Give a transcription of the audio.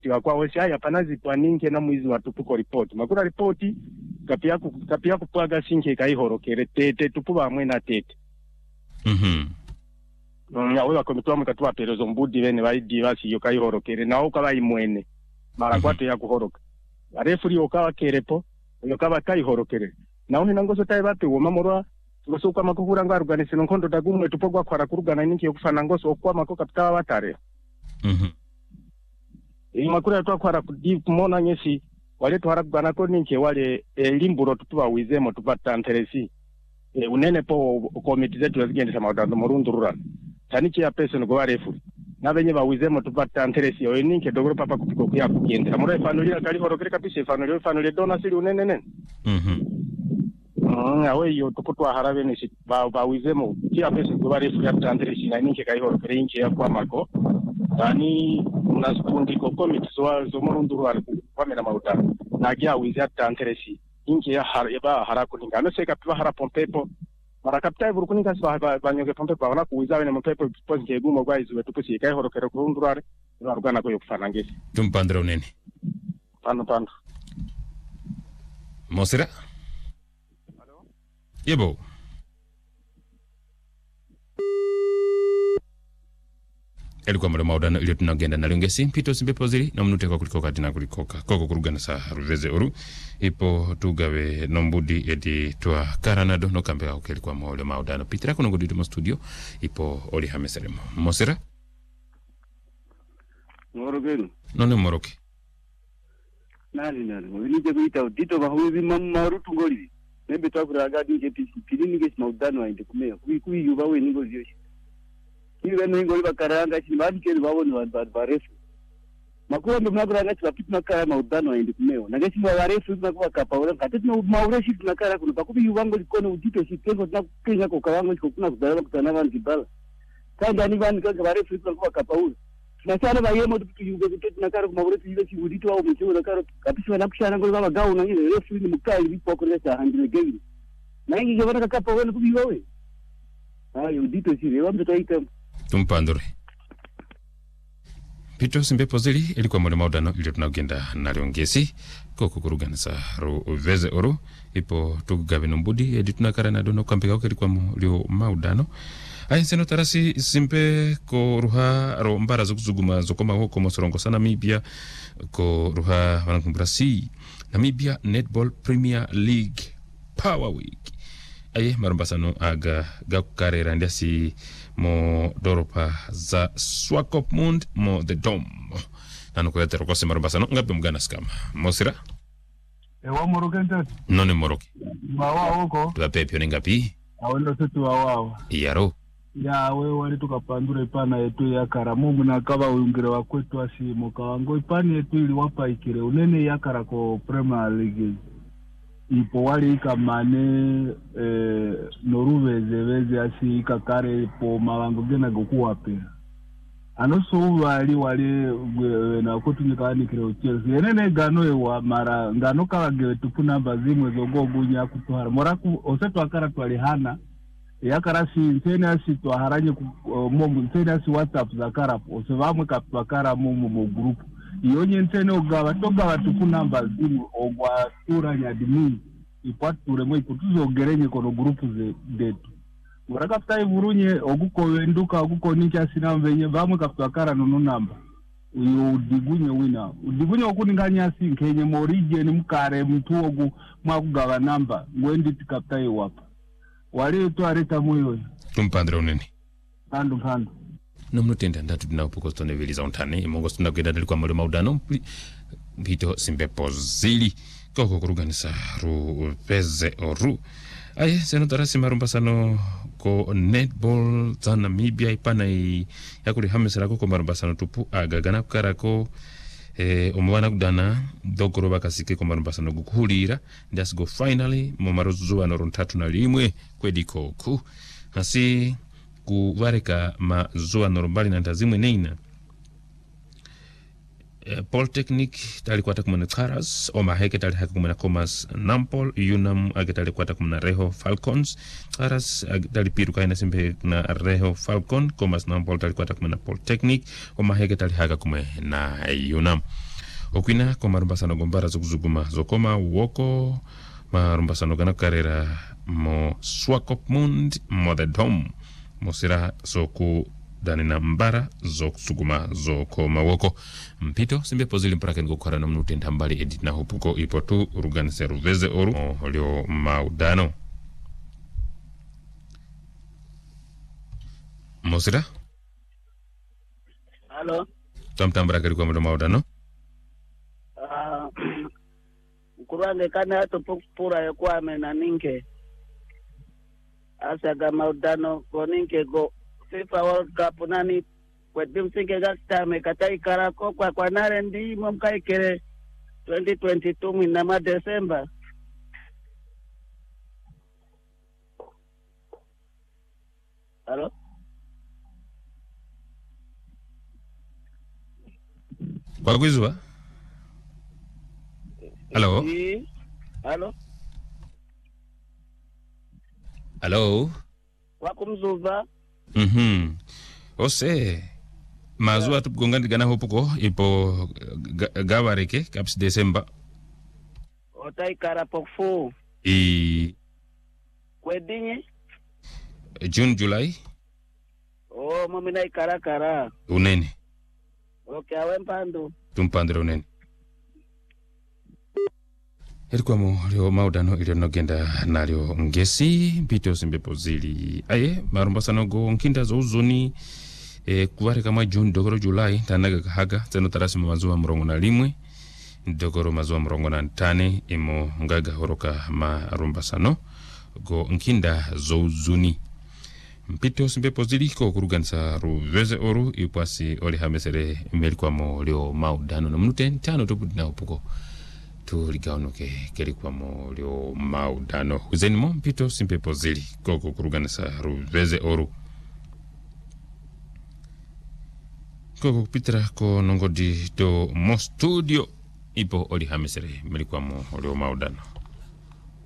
tiwa kwa wesi haya panazi kwa ninke na mwizi watupuko ripoti makura ripoti kapia kupwaga sinke kaihorokere tete tupuba amwe na tete yawe bakomitwa mukatwa perezo mbudi bene baidi basi yokaihorokere nawo kabayi mwene mara kwato ya kuhoroka arefuri okawa kerepo yokaba kaihorokere nawo ninangoso tayi bape womamorwa ngosoka makukura ngaruganise nonkondo dagumwe tupogwa kwara kurugana ninki yokufana ngoso okwa makoka tutawa batare makura twa kwara kumona nyesi wale twaragana ko ninki wale limburo tutuba wizemo tupata interesi unene po komiti zetu zigende sama wadando morundurura tanichi ya pesa ngo barefu nabenye bawizemo tupata interesi yo ninki dogoro papa kupiko kuya kugendera muri family kali horokere kapise family dona siri unene nene awe yo tuputwa harabe ni bawizemo kia pesa ngo barefu ya interesi na ninki kai horokere inki ya kwa mako tani unasikundi ko komiti zo morundurura kwamera mauta na kia wizia interesi inki ya harako ningano seka pwa harapo pepo mara kapita burukuninga sba banyoge pompe kwa wana kuiza wene mpepo ponje gumo gwaizu wetupusi kai horokere kurundurare rugana ko yokufana ngesi tumpandra unene pando Mosira Hello yebo elikuwa mwana maudana ili tunagenda na lungesi mpito simbepo zili na mnute kwa kulikoka dina kulikoka koko kurugana sa ruveze oru ipo tugawe nombudi edi tua karanado no kambega ukeli kwa maule maudana pitira kuno gudidu mo studio ipo oli hameseremo Mosira Morogeni none moroki nani mwilije kuita udito bahuzi marutu ngoli nebe twakuraga dinje pilini ngesi maudano ainde kumea kui yuba we ningo zyoshi iwe ngoli bakaranga chibadikeli baboni barefu makuru ndo mnakuranga chipapiti makara maudano ainde kumea nagesi barefu tunakuwa kapaura katete maureshi tunakara kuno pakubi yubango likono udito shitengo tunakenya ko kawango kuna kudala kutana vantu bala kanda ni vantu kanga barefu tunakuwa kapaura tunasana bayemo tukiyuga kutete nakara kumaureshi ile chibudito au mchezo nakara kapisi wanakushana ngoli baba gao na ile refu ni mukali bipo kwa cha handile geli na ingi jabana kapaura kubiwa we ayo udito sire wambe taika tumpandure pito simbepo zili ilikuwa mwana maudano ili tunagenda na liongesi koko kuruganisa ruveze oru ipo tugawe nombudi edi tunakara na dono kampega uke ilikuwa lio maudano seno tarasi simpe ko ruha ro mbara zokuzuguma zokoma hoko mosorongo sana Namibia ko ruha wanakumbrasi Namibia Netball Premier League Power Week marumbasano aga gakukarera ndiasi mo doropa za Swakopmund mo the Dome nanu kwa tero kose marumbasano ngapi mgana skama Mosira ewa morokenta none moroki mawa huko tuwapepe yone ngapi awendo setu wawao yaro ya we wali tukapandura ipana yetu ya karamumu na kaba uyungire wa kwetu asi mokawango ipani yetu ili wapa ikire unene ya karako Premier League ipo wali ikamane noruveze asi ikakare po mawango gena gokuwape anoso wali na kutunika kire Chelsea enene gano ewa mara ngano kawage tupuna bazimwe zogogunya kutuhara moraku osetu akara twali hana yakarasi ntenasi twaharanye momu ntenasi WhatsApp zakarapo osevamwe kapakara momu mu group iyonye ntene ogaba toga tupuna bazimu ogwa turanya dimi ipature mwe kutuzogerenye kono group zetu murakaftai burunye oguko wenduka oguko nicha sinamvenye bamwe kapakara nono namba uyo udigunye wina udigunye okuninganya sinkenye morije ni mukare mtu ogu mwakugaba namba ngwendi tikaptai wapa wale tu areta moyo tumpandra unene pando nomno tenda ndatu dina upoko stone viliza ontane mongo stunda kwenda dalikuwa mole maudano mpito simbepo zili koko kuruganisa ruveze oru seno tarasi marumbasano ko netball za Namibia ipana yakuli hamesera ko marumbasano tupu agagana kukarako omwana kudana dogoro bakasike ko marumbasano gukuhulira ndas go finally mu maruzuwa no 31 kwediko ku hasi kuvareka mazuwa normali na ntazimwe neina Polytechnic talikuwa kumana Karas o maheke talihaka kumana Comas Nampol Unam talikuwa kumana Reho Falcons Karas talipiru kaina simpe na Reho Falcon Comas Nampol talikuwa kumana Polytechnic o maheke talihaka kumana Unam okwina ko marumbasano gombara zokuzuguma zokoma woko marumbasano gana karera mo Swakopmund Modedom mosira soku danina mbara zokuzuguma zokoma woko mpito simbe pozili mpaka ngokora na mnute ntambali edina hupuko ipotu ruganise ruveze oru olio maudano mosira halo tamtambara kali kwa mdo maudano kurange kana to pura yakwa mena ninke asaga maudano koninke go FIFA World Cup nani kwedim singe gastame katai karako kwa nare ndi momkai kere 2022 mwina December. Halo? Kwa kwizwa? Halo? Halo? Halo? Wakumzuva? Ose mazua tupgongani gana hopuko ipo gawareke kaps December otai karapokfu kwedinyi June July momina ikarakara unene okay awempando tumpandre unene Erikwa mu lyo maudano ilio nogenda nalyo ngesi mpito simbepo zili aye marumbasano go nkinda zo uzoni kuware kama June dogoro July tanaga kahaga tseno tarasi mazuwa mrongo na limwe dogoro mazuwa mrongo na ntane imo ngaga horoka marumbasano go nkinda zo uzuni mpito simbepo zili ko kuruganisa ruveze oru ipwasi oli hamesere imerikwa mu lyo maudano na mnute ntano tupudina upuko tuligaunuke keri kwa molio maudano uzeni mo mpito simpepo zili koko kuruganisa ruveze oru koko kupitira ko nongodi do mo studio ipo oli hamisere meli kwa molio maudano